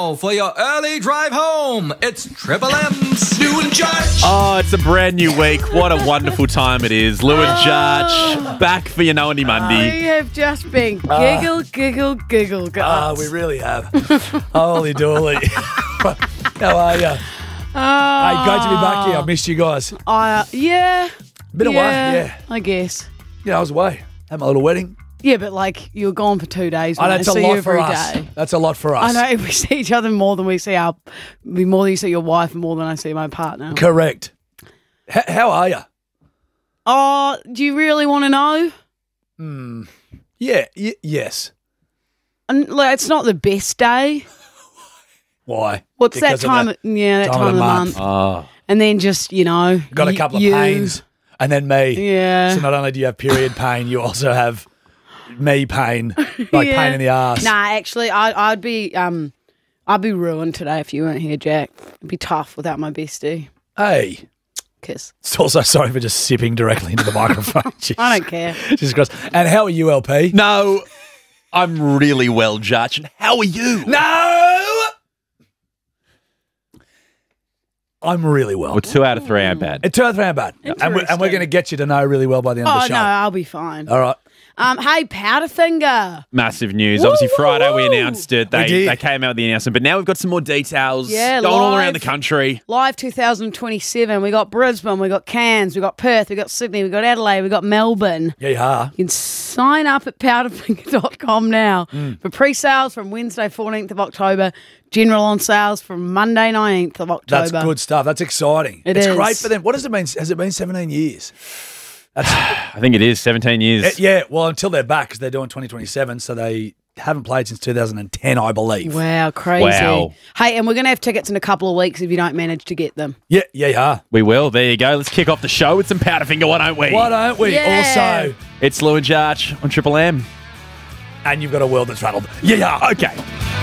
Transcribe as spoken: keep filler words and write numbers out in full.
now for your early drive home. It's Triple M's Lou and Judge. Oh, it's a brand new week. What a wonderful time it is. Lou and Judge, back for your Know-Andy Monday. We have just been giggle, uh, giggle, giggle, Ah, guys. uh, we really have. Holy dooly. How are you? Uh, Hey, great to be back here. I missed you guys. Uh, yeah. Been away, yeah. I guess. Yeah, I was away. Had my little wedding. Yeah, but like you were gone for two days. Oh, Man. that's I a see you lot for every us. day. That's a lot for us. I know we see each other more than we see our, more than you see your wife, and more than I see my partner. Correct. H- how are you? Oh, do you really want to know? Hmm. Yeah. Y- yes. And, like, it's not the best day. Why? What's Because that of time? the Of, yeah, that time, of the month. Oh. And then just you know, Got a y- couple of you, pains, and then me. Yeah. So not only do you have period pain, you also have me pain, like Yeah. pain in the ass. Nah, actually, I, I'd be um, I'd be ruined today if you weren't here, Jack. It'd be tough without my bestie. Hey. Kiss. It's also sorry for just sipping directly into the microphone. Jeez. I don't care. Jesus Christ. And how are you, L P? No, I'm really well, Judge. And how are you? No! I'm really well. Well, two out of three ain't bad. It turned around bad. And we're, and we're Interesting. going to get you to know really well by the end of Oh the show. no, I'll be fine. All right. Um, hey, Powderfinger. Massive news. Woo, Obviously, woo, Friday we woo. announced it. They did. they came out with the announcement, but now we've got some more details Yeah, going all around live. the country. Live two thousand twenty-seven. We got Brisbane, we got Cairns, we got Perth, we got Sydney, we got Adelaide, we got Melbourne. Yeah, you are. You can sign up at powderfinger dot com now Mm. for pre-sales from Wednesday, fourteenth of October. General on sales from Monday, nineteenth of October. That's good stuff. That's exciting. It it's is. great for them. What does it mean? Has it been seventeen years? That's I think it is seventeen years. Uh, yeah, well, until they're back because they're doing twenty twenty-seven, so they haven't played since two thousand ten, I believe. Wow, crazy. Wow. Hey, and we're going to have tickets in a couple of weeks if you don't manage to get them. Yeah, yeah, you are. We will. There you go. Let's kick off the show with some Powderfinger, why don't we? Why don't we? Yeah. Also, It's Lou and Judge on Triple M. and you've got a world that's rattled. Yeah, yeah. Okay.